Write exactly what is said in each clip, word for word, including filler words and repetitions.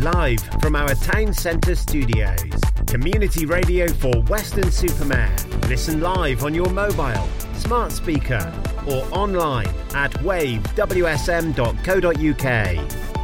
live from our town centre studios. Community radio for Weston-super-Mare. Listen live on your mobile, smart speaker or online at wave w s m dot co dot u k.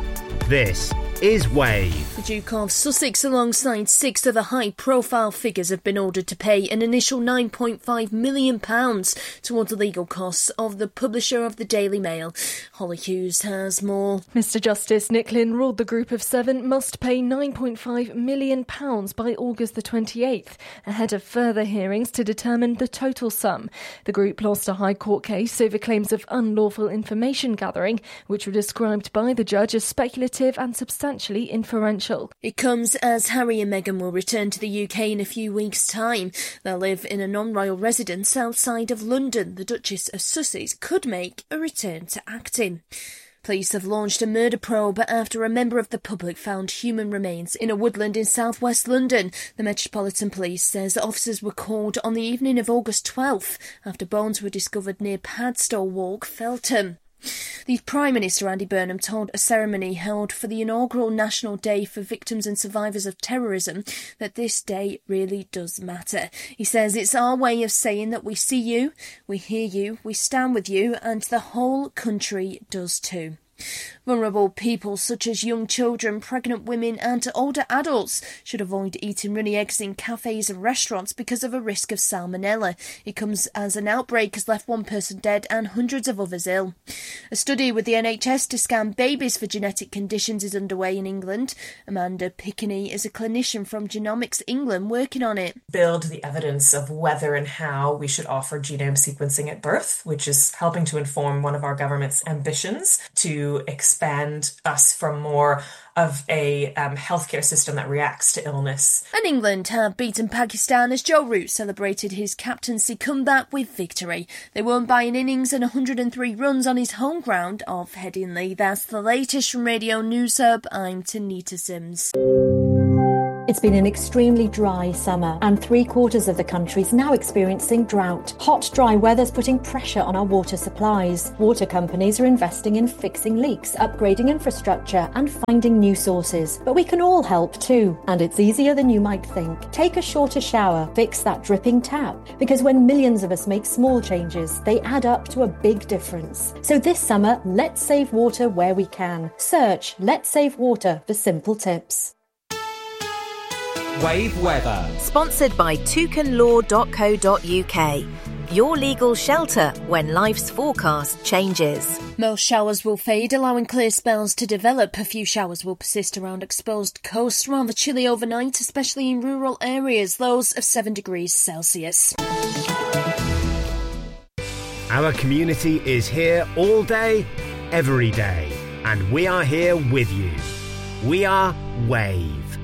This is Wave. The Duke of Sussex alongside six other high-profile figures have been ordered to pay an initial nine point five million pounds towards the legal costs of the publisher of the Daily Mail. Holly Hughes has more. Mister Justice Nick Lynn ruled the group of seven must pay nine point five million pounds by August the twenty-eighth, ahead of further hearings to determine the total sum. The group lost a High Court case over claims of unlawful information gathering, which were described by the judge as speculative and substantially inferential. It comes as Harry and Meghan will return to the U K in a few weeks' time. They'll live in a non-royal residence outside of London. The Duchess of Sussex could make a return to acting. Police have launched a murder probe after a member of the public found human remains in a woodland in southwest London. The Metropolitan Police says officers were called on the evening of August twelfth after bones were discovered near Padstow Walk, Feltham. The Prime Minister Andy Burnham told a ceremony held for the inaugural National Day for Victims and Survivors of Terrorism that this day really does matter. He says it's our way of saying that we see you, we hear you, we stand with you, and the whole country does too. Vulnerable people such as young children, pregnant women and older adults should avoid eating runny eggs in cafes and restaurants because of a risk of salmonella. It comes as an outbreak has left one person dead and hundreds of others ill. A study with the N H S to scan babies for genetic conditions is underway in England. Amanda Pickney is a clinician from Genomics England working on it. Build the evidence of whether and how we should offer genome sequencing at birth, which is helping to inform one of our government's ambitions to expand us from more of a um, healthcare system that reacts to illness. And England have beaten Pakistan as Joe Root celebrated his captaincy comeback with victory. They won by an innings and one hundred three runs on his home ground of Headingley. That's the latest from Radio News Hub. I'm Tanita Sims. It's been an extremely dry summer and three quarters of the country's now experiencing drought. Hot, dry weather's putting pressure on our water supplies. Water companies are investing in fixing leaks, upgrading infrastructure and finding new sources. But we can all help too, and it's easier than you might think. Take a shorter shower, fix that dripping tap, because when millions of us make small changes, they add up to a big difference. So this summer, let's save water where we can. Search Let's Save Water for simple tips. Wave weather. Sponsored by toucan law dot co dot u k. Your legal shelter when life's forecast changes. Most showers will fade, allowing clear spells to develop. A few showers will persist around exposed coasts, rather chilly overnight, especially in rural areas, lows of seven degrees Celsius. Our community is here all day, every day, and we are here with you. We are Wave.